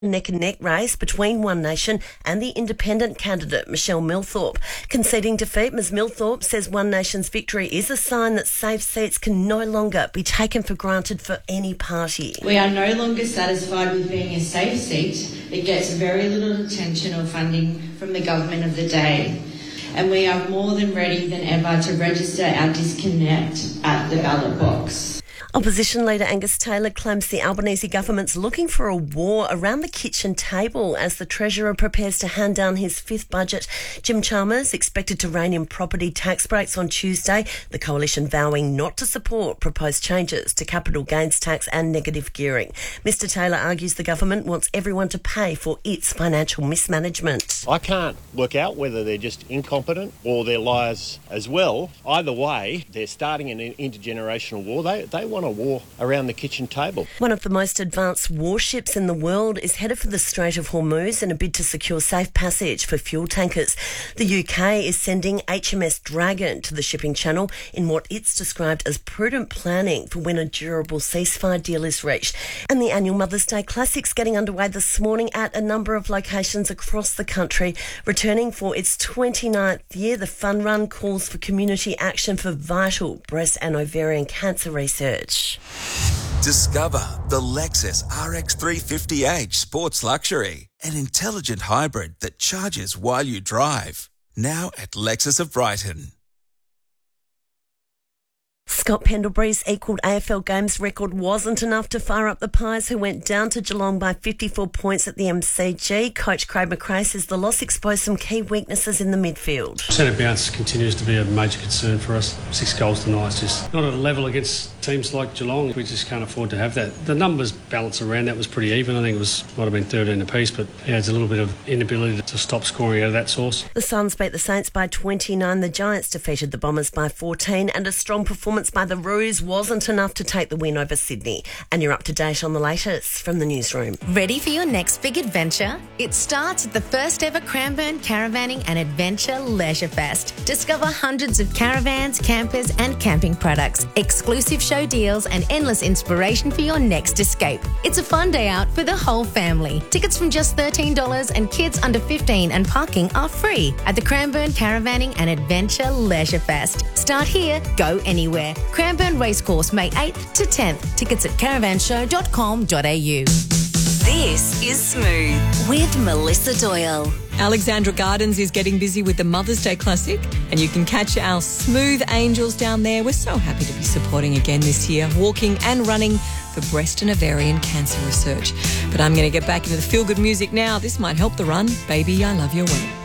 neck-and-neck race between One Nation and the independent candidate Michelle Millthorpe. Conceding defeat, Ms Millthorpe says One Nation's victory is a sign that safe seats can no longer be taken for granted for any party. We are no longer satisfied with being a safe seat that gets very little attention or funding from the government of the day. And we are more than ready than ever to register our disconnect at the ballot box. Opposition leader Angus Taylor claims the Albanese government's looking for a war around the kitchen table as the Treasurer prepares to hand down his fifth budget. Jim Chalmers expected to rein in property tax breaks on Tuesday, the coalition vowing not to support proposed changes to capital gains tax and negative gearing. Mr Taylor argues the government wants everyone to pay for its financial mismanagement. I can't work out whether they're just incompetent or they're liars as well. Either way, they're starting an intergenerational war. They want a war around the kitchen table. One of the most advanced warships in the world is headed for the Strait of Hormuz in a bid to secure safe passage for fuel tankers. The UK is sending HMS Dragon to the shipping channel in what it's described as prudent planning for when a durable ceasefire deal is reached. And the annual Mother's Day Classic's getting underway this morning at a number of locations across the country. Returning for its 29th year, the Fun Run calls for community action for vital breast and ovarian cancer research. Discover the Lexus RX 350h Sports Luxury, an intelligent hybrid that charges while you drive. Now at Lexus of Brighton. Scott Pendlebury's equalled AFL Games record wasn't enough to fire up the Pies, who went down to Geelong by 54 points at the MCG. Coach Craig McRae says the loss exposed some key weaknesses in the midfield. Centre bounce continues to be a major concern for us. 6 goals tonight is just not at a level against teams like Geelong. We just can't afford to have that. The numbers balance around that was pretty even. I think it might have been 13 apiece, but yeah, it's a little bit of inability to stop scoring out of that source. The Suns beat the Saints by 29. The Giants defeated the Bombers by 14, and a strong performance by the Roos wasn't enough to take the win over Sydney. And you're up to date on the latest from the newsroom. Ready for your next big adventure? It starts at the first ever Cranbourne Caravanning and Adventure Leisure Fest. Discover hundreds of caravans, campers and camping products, exclusive show deals and endless inspiration for your next escape. It's a fun day out for the whole family. Tickets from just $13 and kids under 15 and parking are free at the Cranbourne Caravanning and Adventure Leisure Fest. Start here, go anywhere. Cranbourne Racecourse, May 8th to 10th. Tickets at caravanshow.com.au. This is Smooth with Melissa Doyle. Alexandra Gardens is getting busy with the Mother's Day Classic, and you can catch our Smooth Angels down there. We're so happy to be supporting again this year, walking and running for breast and ovarian cancer research. But I'm going to get back into the feel-good music now. This might help the run. Baby, I love your way.